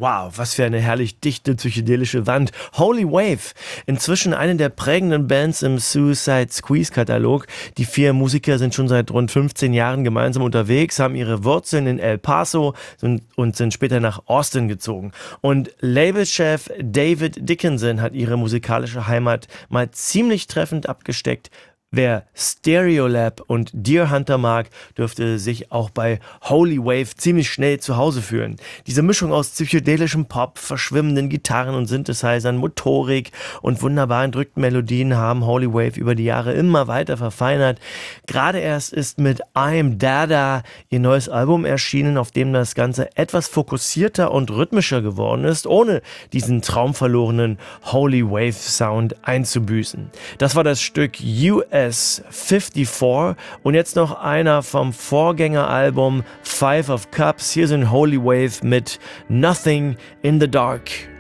Wow, was für eine herrlich dichte psychedelische Wand. Holy Wave, inzwischen eine der prägenden Bands im Suicide Squeeze-Katalog. Die 4 Musiker sind schon seit rund 15 Jahren gemeinsam unterwegs, haben ihre Wurzeln in El Paso und sind später nach Austin gezogen. Und Labelchef David Dickinson hat ihre musikalische Heimat mal ziemlich treffend abgesteckt. Wer Stereolab und Deer Hunter mag, dürfte sich auch bei Holy Wave ziemlich schnell zu Hause fühlen. Diese Mischung aus psychedelischem Pop, verschwimmenden Gitarren und Synthesizern, Motorik und wunderbar entrückten Melodien haben Holy Wave über die Jahre immer weiter verfeinert. Gerade erst ist mit I'm Dada ihr neues Album erschienen, auf dem das Ganze etwas fokussierter und rhythmischer geworden ist, ohne diesen traumverlorenen Holy Wave Sound einzubüßen. Das war das Stück US 54 und jetzt noch einer vom Vorgängeralbum Five of Cups. Hier sind Holy Wave mit Nothing in the Dark.